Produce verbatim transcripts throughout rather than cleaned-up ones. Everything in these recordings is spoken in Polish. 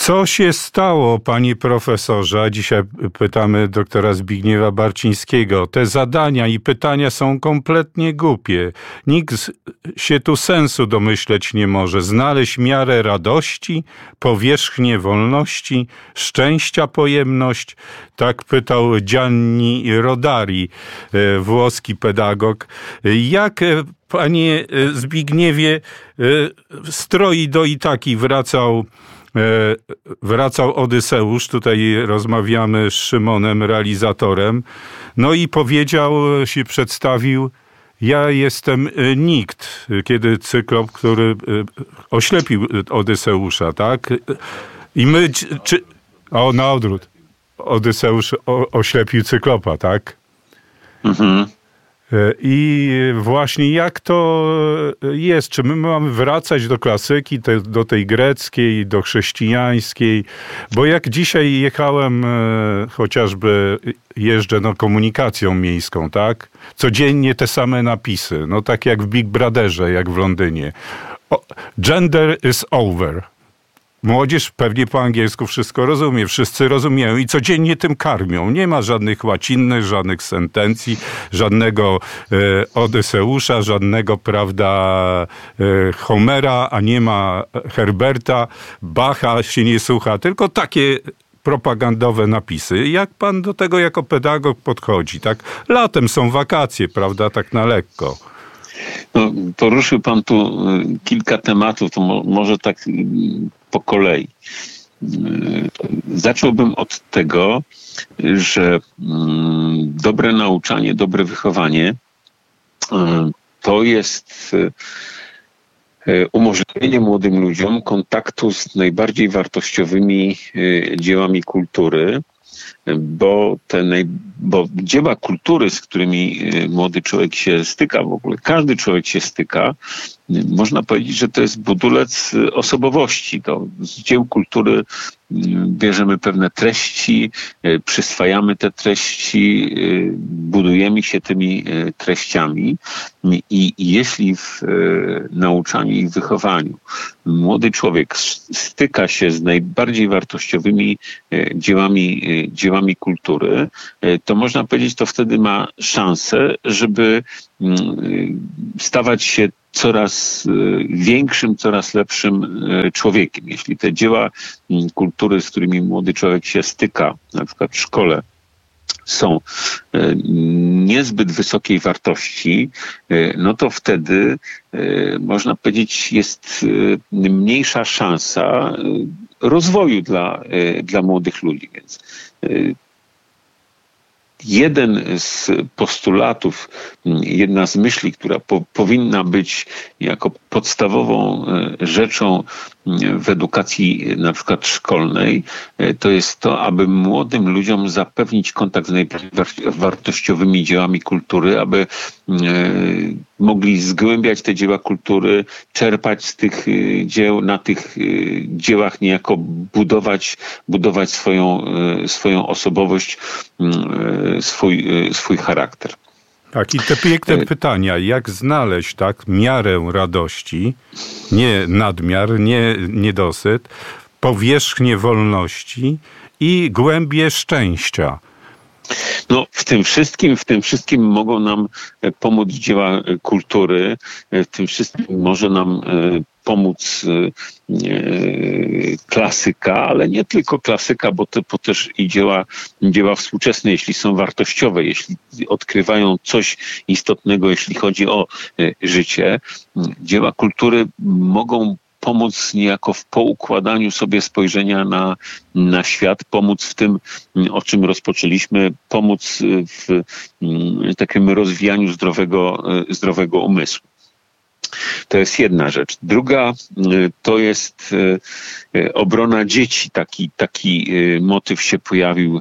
Co się stało, panie profesorze? Dzisiaj pytamy doktora Zbigniewa Barcińskiego. Te zadania i pytania są kompletnie głupie. Nikt się tu sensu domyśleć nie może. Znaleźć miarę radości, powierzchnię wolności, szczęścia pojemność. Tak pytał Gianni Rodari, włoski pedagog. Jak, panie Zbigniewie, stroi do Itaki wracał Wracał Odyseusz, tutaj rozmawiamy z Szymonem, realizatorem, no i powiedział, się przedstawił: ja jestem nikt, kiedy Cyklop, który oślepił Odyseusza, tak? I my, czy, o, na odwrót, Odyseusz o, oślepił Cyklopa, tak? Mhm. I właśnie jak to jest? Czy my mamy wracać do klasyki, te, do tej greckiej, do chrześcijańskiej? Bo jak dzisiaj jechałem, chociażby jeżdżę no, komunikacją miejską, tak? Codziennie te same napisy, no tak jak w Big Brotherze, jak w Londynie. O, gender is over. Młodzież pewnie po angielsku wszystko rozumie, wszyscy rozumieją i codziennie tym karmią. Nie ma żadnych łacinnych, żadnych sentencji, żadnego e, Odyseusza, żadnego, prawda, e, Homera, a nie ma Herberta, Bacha się nie słucha, tylko takie propagandowe napisy. Jak pan do tego jako pedagog podchodzi? Tak, latem są wakacje, prawda, tak na lekko. No, poruszył pan tu kilka tematów, to mo- może tak po kolei. Zacząłbym od tego, że dobre nauczanie, dobre wychowanie to jest umożliwienie młodym ludziom kontaktu z najbardziej wartościowymi dziełami kultury, bo te naj, bo dzieła kultury, z którymi młody człowiek się styka, w ogóle każdy człowiek się styka, można powiedzieć, że to jest budulec osobowości. To z dzieł kultury bierzemy pewne treści, przyswajamy te treści, budujemy się tymi treściami i jeśli w nauczaniu i wychowaniu młody człowiek styka się z najbardziej wartościowymi dziełami, dziełami kultury, to można powiedzieć, to wtedy ma szansę, żeby stawać się coraz większym, coraz lepszym człowiekiem. Jeśli te dzieła kultury, z którymi młody człowiek się styka, na przykład w szkole, są niezbyt wysokiej wartości, no to wtedy można powiedzieć, jest mniejsza szansa rozwoju dla, dla młodych ludzi. Więc jeden z postulatów, jedna z myśli, która po, powinna być jako podstawową rzeczą w edukacji na przykład szkolnej, to jest to, aby młodym ludziom zapewnić kontakt z najbardziej wartościowymi dziełami kultury, aby mogli zgłębiać te dzieła kultury, czerpać z tych dzieł, na tych dziełach niejako budować, budować swoją, swoją osobowość, swój, swój charakter. Tak, i te piękne pytania, jak znaleźć tak miarę radości, nie nadmiar, nie niedosyt, powierzchnię wolności i głębię szczęścia. No, w tym wszystkim, w tym wszystkim mogą nam pomóc dzieła kultury, w tym wszystkim może nam pomóc klasyka, ale nie tylko klasyka, bo to bo też i dzieła, dzieła współczesne, jeśli są wartościowe, jeśli odkrywają coś istotnego, jeśli chodzi o życie. Dzieła kultury mogą pomóc niejako w poukładaniu sobie spojrzenia na, na świat, pomóc w tym, o czym rozpoczęliśmy, pomóc w takim rozwijaniu zdrowego, zdrowego umysłu. To jest jedna rzecz. Druga to jest obrona dzieci. Taki, taki motyw się pojawił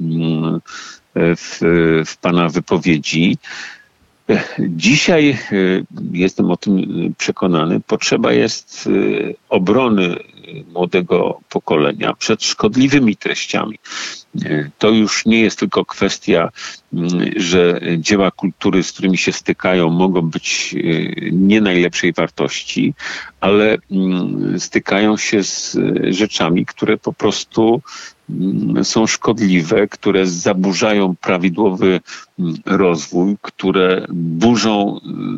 w, w pana wypowiedzi. Dzisiaj, jestem o tym przekonany, potrzeba jest obrony młodego pokolenia przed szkodliwymi treściami. To już nie jest tylko kwestia, że dzieła kultury, z którymi się stykają, mogą być nie najlepszej wartości, ale stykają się z rzeczami, które po prostu są szkodliwe, które zaburzają prawidłowy rozwój, które burzą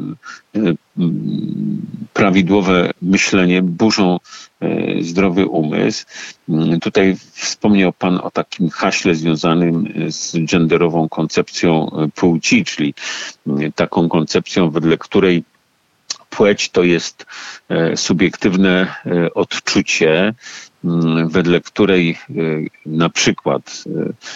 prawidłowe myślenie, burzą zdrowy umysł. Tutaj wspomniał Pan o takim haśle związanym z genderową koncepcją płci, czyli taką koncepcją, wedle której płeć to jest subiektywne odczucie, wedle której na przykład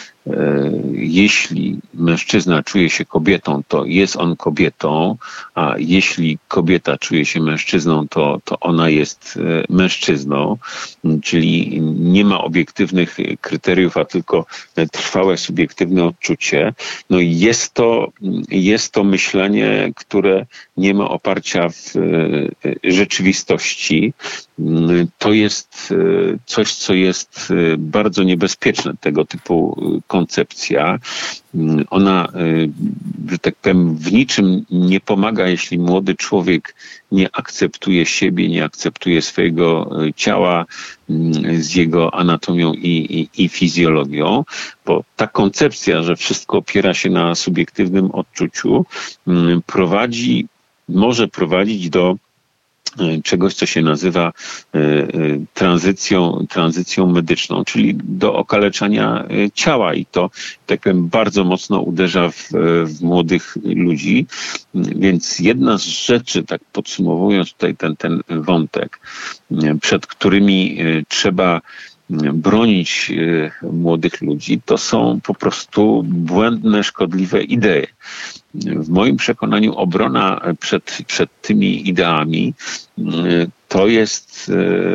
jeśli mężczyzna czuje się kobietą, to jest on kobietą, a jeśli kobieta czuje się mężczyzną, to, to ona jest mężczyzną, czyli nie ma obiektywnych kryteriów, a tylko trwałe subiektywne odczucie. No i jest to, jest to myślenie, które nie ma oparcia w rzeczywistości. To jest coś, co jest bardzo niebezpieczne, tego typu koncepcja. Ona, że tak powiem, w niczym nie pomaga, jeśli młody człowiek nie akceptuje siebie, nie akceptuje swojego ciała z jego anatomią i, i, i fizjologią, bo ta koncepcja, że wszystko opiera się na subiektywnym odczuciu, prowadzi, może prowadzić do czegoś, co się nazywa tranzycją, tranzycją medyczną, czyli do okaleczania ciała i to, tak powiem, bardzo mocno uderza w, w młodych ludzi. Więc jedna z rzeczy, tak podsumowując tutaj ten, ten wątek, przed którymi trzeba bronić młodych ludzi, to są po prostu błędne, szkodliwe idee. W moim przekonaniu obrona przed, przed tymi ideami to jest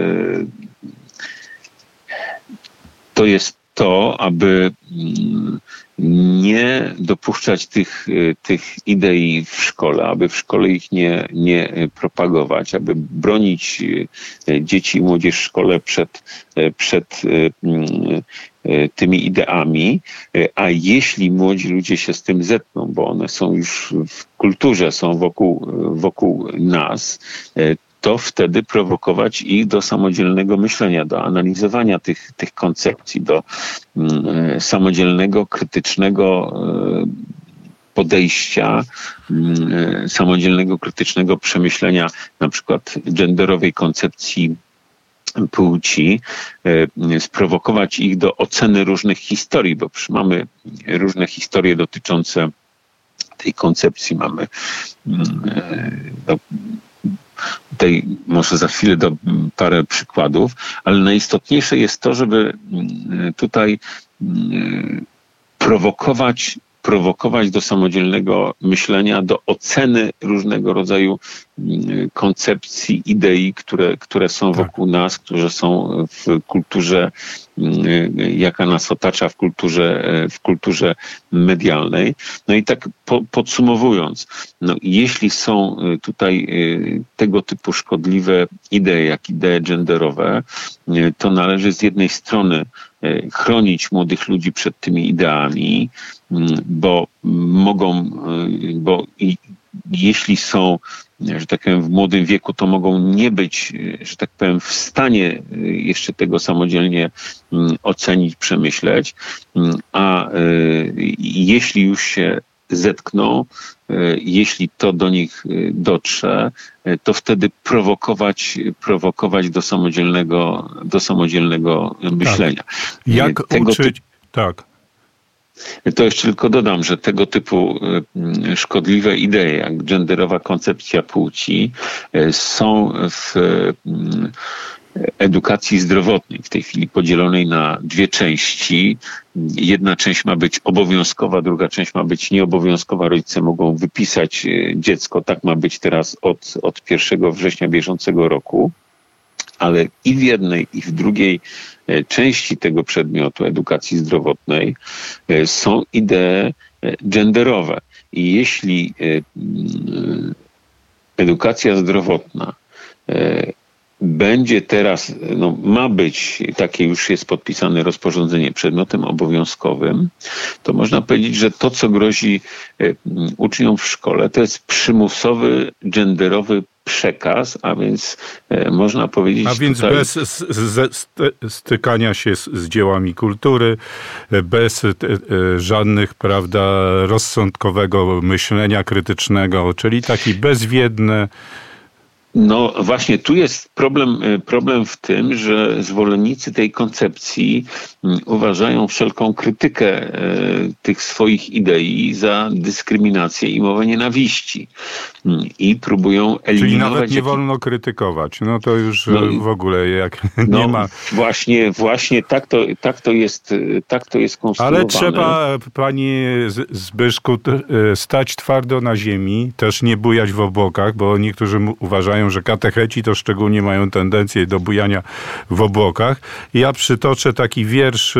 to jest to, aby nie dopuszczać tych, tych idei w szkole, aby w szkole ich nie, nie propagować, aby bronić dzieci i młodzież w szkole przed, przed tymi ideami, a jeśli młodzi ludzie się z tym zetkną, bo one są już w kulturze, są wokół, wokół nas, to wtedy prowokować ich do samodzielnego myślenia, do analizowania tych, tych koncepcji, do mm, samodzielnego, krytycznego y, podejścia, y, samodzielnego, krytycznego przemyślenia na przykład genderowej koncepcji płci, y, sprowokować ich do oceny różnych historii, bo mamy różne historie dotyczące tej koncepcji. Mamy y, Tutaj może za chwilę do parę przykładów, ale najistotniejsze jest to, żeby tutaj prowokować, prowokować do samodzielnego myślenia, do oceny różnego rodzaju koncepcji, idei, które, które są wokół nas, które są w kulturze, jaka nas otacza, w kulturze, w kulturze medialnej. No i tak po, podsumowując, no, jeśli są tutaj tego typu szkodliwe idee, jak idee genderowe, to należy z jednej strony chronić młodych ludzi przed tymi ideami, bo mogą, bo i, jeśli są, że tak powiem, w młodym wieku, to mogą nie być, że tak powiem, w stanie jeszcze tego samodzielnie ocenić, przemyśleć, a jeśli już się zetkną, jeśli to do nich dotrze, to wtedy prowokować, prowokować do samodzielnego, do samodzielnego myślenia. Tak. Jak tego uczyć? Typu, tak. To jeszcze tylko dodam, że tego typu szkodliwe idee, jak genderowa koncepcja płci, są w edukacji zdrowotnej, w tej chwili podzielonej na dwie części. Jedna część ma być obowiązkowa, druga część ma być nieobowiązkowa. Rodzice mogą wypisać dziecko. Tak ma być teraz od, od pierwszego września bieżącego roku. Ale i w jednej, i w drugiej części tego przedmiotu edukacji zdrowotnej są idee genderowe. I jeśli edukacja zdrowotna będzie teraz, no ma być, takie już jest podpisane rozporządzenie, przedmiotem obowiązkowym, to można powiedzieć, że to, co grozi uczniom w szkole, to jest przymusowy, genderowy przekaz, a więc e, można powiedzieć... A więc tutaj... bez s- z- stykania się z, z dziełami kultury, bez e, e, żadnych, prawda, rozsądkowego myślenia krytycznego, czyli taki bezwiedne... No właśnie, tu jest problem, problem w tym, że zwolennicy tej koncepcji uważają wszelką krytykę tych swoich idei za dyskryminację i mowę nienawiści. I próbują eliminować... Czyli nawet nie wolno krytykować. No to już no, w ogóle jak no, nie ma... Właśnie, właśnie tak to, tak to jest, tak to jest konstruowane. Ale trzeba, panie Zbyszku, stać twardo na ziemi, też nie bujać w obłokach, bo niektórzy uważają, że katecheci to szczególnie mają tendencję do bujania w obłokach. Ja przytoczę taki wiersz, e,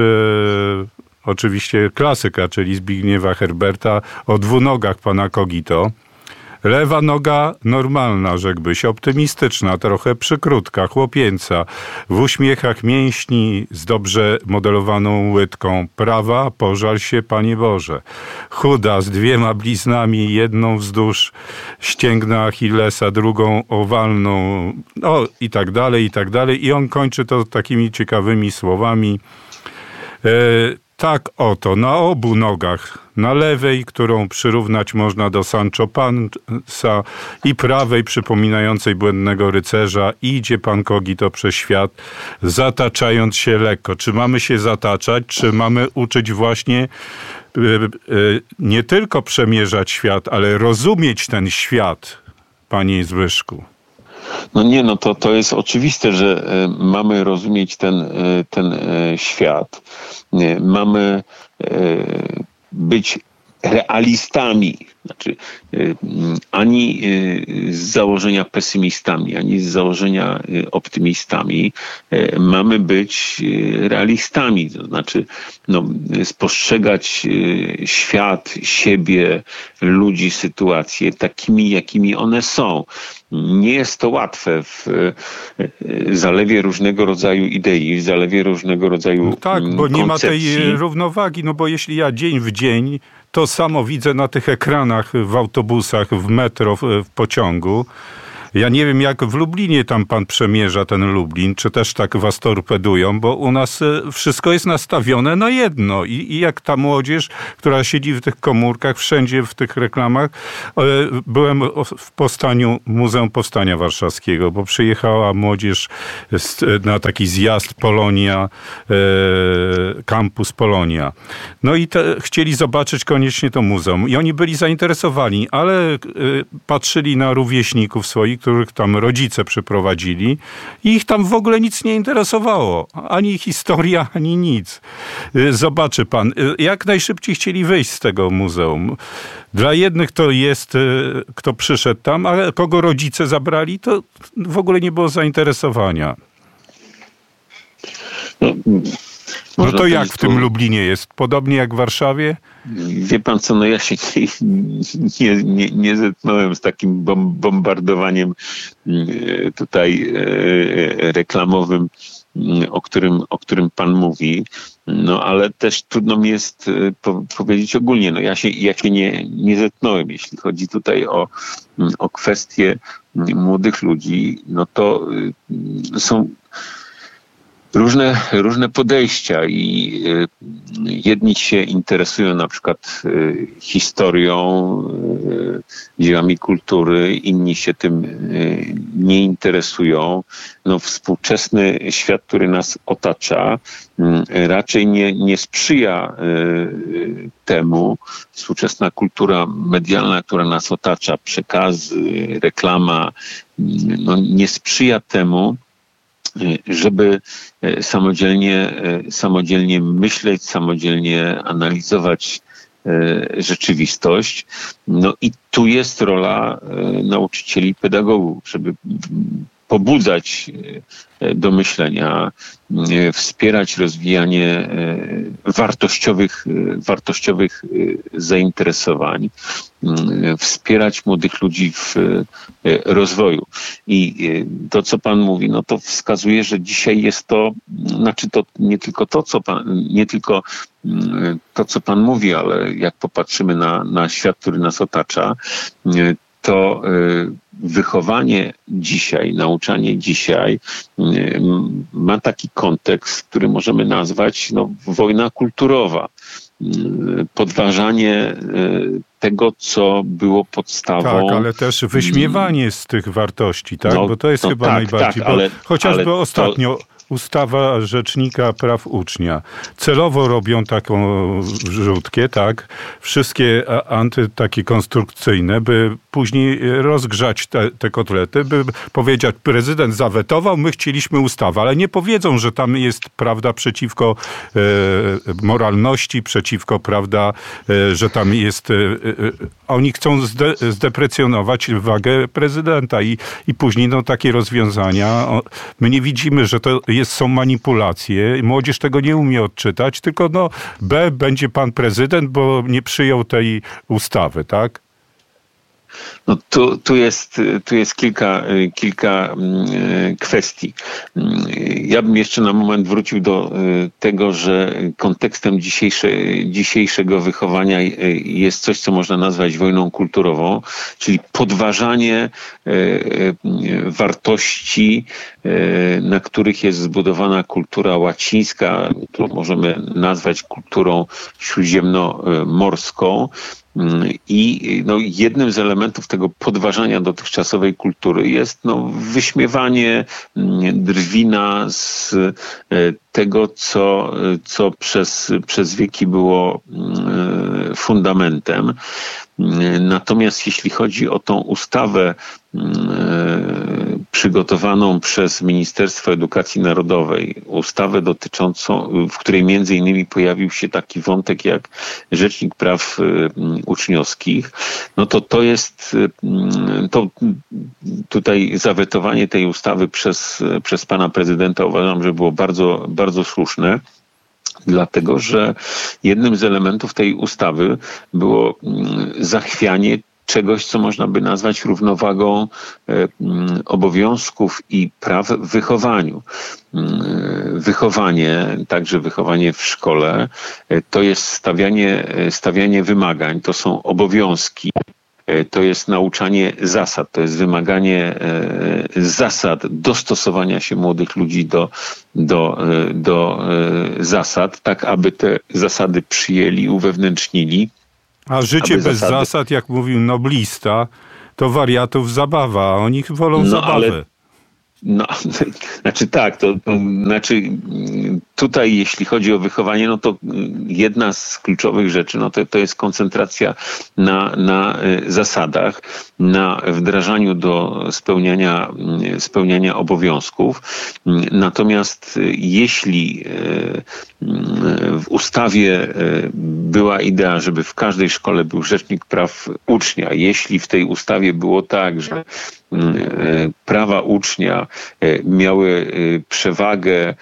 oczywiście klasyka, czyli Zbigniewa Herberta, o dwunogach pana Kogito. Lewa noga normalna, rzekłbyś, optymistyczna, trochę przykrótka, chłopięca, w uśmiechach mięśni z dobrze modelowaną łydką. Prawa, pożal się, Panie Boże. Chuda, z dwiema bliznami, jedną wzdłuż ścięgna Achillesa, drugą owalną, no i tak dalej, i tak dalej. I on kończy to takimi ciekawymi słowami. E, Tak oto, na obu nogach, na lewej, którą przyrównać można do Sancho Panza, i prawej, przypominającej błędnego rycerza, idzie pan Kogito przez świat, zataczając się lekko. Czy mamy się zataczać, czy mamy uczyć właśnie y, y, nie tylko przemierzać świat, ale rozumieć ten świat, panie Zbyszku? No nie, no to, to jest oczywiste, że y, mamy rozumieć ten, y, ten y, świat. Y, mamy y, być realistami, znaczy y, ani y, z założenia pesymistami, ani z założenia y, optymistami. Y, mamy być y, realistami, to znaczy no, spostrzegać y, świat, siebie, ludzi, sytuacje takimi, jakimi one są. Nie jest to łatwe w zalewie różnego rodzaju idei, w zalewie różnego rodzaju no tak, bo koncepcji. nie ma tej równowagi, no bo jeśli ja dzień w dzień to samo widzę na tych ekranach w autobusach, w metro, w, w pociągu. Ja nie wiem, jak w Lublinie tam pan przemierza ten Lublin, czy też tak was torpedują, bo u nas wszystko jest nastawione na jedno. I, i jak ta młodzież, która siedzi w tych komórkach, wszędzie w tych reklamach. Byłem w Powstaniu, Muzeum Powstania Warszawskiego, bo przyjechała młodzież na taki zjazd Polonia, kampus Polonia. No i te, chcieli zobaczyć koniecznie to muzeum. I oni byli zainteresowani, ale patrzyli na rówieśników swoich, których tam rodzice przyprowadzili i ich tam w ogóle nic nie interesowało. Ani historia, ani nic. Zobaczy pan, jak najszybciej chcieli wyjść z tego muzeum. Dla jednych to jest, kto przyszedł tam, ale kogo rodzice zabrali, to w ogóle nie było zainteresowania. No, no to jak w tym Lublinie jest? Podobnie jak w Warszawie? Wie pan co, no ja się nie, nie, nie zetknąłem z takim bombardowaniem tutaj reklamowym, o którym, o którym pan mówi. No ale też trudno mi jest po, powiedzieć ogólnie. No ja się, ja się nie, nie zetknąłem. Jeśli chodzi tutaj o, o kwestie młodych ludzi, no to są Różne, różne podejścia i y, jedni się interesują na przykład y, historią, y, dziełami kultury, inni się tym y, nie interesują. No, współczesny świat, który nas otacza, y, raczej nie, nie sprzyja y, temu. Współczesna kultura medialna, która nas otacza, przekazy, reklama, y, no, nie sprzyja temu, żeby samodzielnie, samodzielnie myśleć, samodzielnie analizować rzeczywistość. No i tu jest rola nauczycieli i pedagogów, żeby pobudzać do myślenia, wspierać rozwijanie wartościowych, wartościowych zainteresowań, wspierać młodych ludzi w rozwoju. I to, co pan mówi, no to wskazuje, że dzisiaj jest to, znaczy to nie tylko to, co pan, nie tylko to, co pan mówi, ale jak popatrzymy na, na świat, który nas otacza, to wychowanie dzisiaj, nauczanie dzisiaj ma taki kontekst, który możemy nazwać no, wojna kulturowa. Podważanie tego, co było podstawą. Tak, ale też wyśmiewanie z tych wartości, tak? No, Bo to jest no chyba tak, najbardziej. tak, ale, bo chociażby ale ostatnio to... ustawa Rzecznika Praw Ucznia. Celowo robią taką wrzutkę, tak? Wszystkie anty takie konstrukcyjne, by później rozgrzać te, te kotlety, by powiedzieć, prezydent zawetował, my chcieliśmy ustawę, ale nie powiedzą, że tam jest prawda przeciwko e, moralności, przeciwko prawda, e, że tam jest e, e, oni chcą zde, zdeprecjonować wagę prezydenta i, i później no, takie rozwiązania. O, my nie widzimy, że to jest, są manipulacje. Młodzież tego nie umie odczytać, tylko no B, będzie pan prezydent, bo nie przyjął tej ustawy, tak? No tu, tu, jest, tu jest kilka, kilka kwestii. Ja bym jeszcze na moment wrócił do tego, że kontekstem dzisiejsze, dzisiejszego wychowania jest coś, co można nazwać wojną kulturową, czyli podważanie wartości, na których jest zbudowana kultura łacińska, którą możemy nazwać kulturą śródziemnomorską. I no, jednym z elementów tego podważania dotychczasowej kultury jest no, wyśmiewanie, drwina z tego, co, co przez, przez wieki było fundamentem. Natomiast jeśli chodzi o tą ustawę przygotowaną przez Ministerstwo Edukacji Narodowej, ustawę dotyczącą, w której między innymi pojawił się taki wątek jak Rzecznik Praw Uczniowskich, no to to jest to tutaj zawetowanie tej ustawy przez, przez pana prezydenta uważam, że było bardzo, bardzo słuszne. Dlatego, że jednym z elementów tej ustawy było zachwianie czegoś, co można by nazwać równowagą obowiązków i praw w wychowaniu. Wychowanie, także wychowanie w szkole, to jest stawianie, stawianie wymagań, to są obowiązki. To jest nauczanie zasad, to jest wymaganie zasad dostosowania się młodych ludzi do, do, do zasad, tak aby te zasady przyjęli, uwewnętrznili. A życie bez zasady... zasad, jak mówił noblista, to wariatów zabawa, a oni wolą no, zabawę. Ale... No, znaczy tak, to, to znaczy tutaj jeśli chodzi o wychowanie, no to jedna z kluczowych rzeczy, no to, to jest koncentracja na, na zasadach, na wdrażaniu do spełniania, spełniania obowiązków. Natomiast jeśli w ustawie była idea, żeby w każdej szkole był Rzecznik Praw Ucznia, jeśli w tej ustawie było tak, że prawa ucznia miały przewagę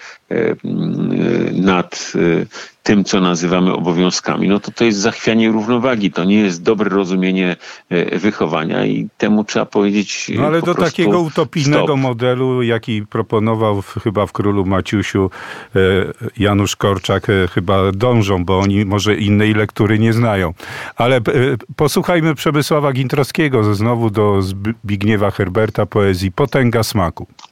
nad tym, co nazywamy obowiązkami, no to to jest zachwianie równowagi. To nie jest dobre rozumienie wychowania i temu trzeba powiedzieć No ale po do prostu takiego utopijnego stop. modelu, jaki proponował w, chyba w Królu Maciusiu Janusz Korczak, chyba dążą, bo oni może innej lektury nie znają. Ale posłuchajmy Przemysława Gintrowskiego, znowu do Zbigniewa Herberta, poezji Potęga smaku.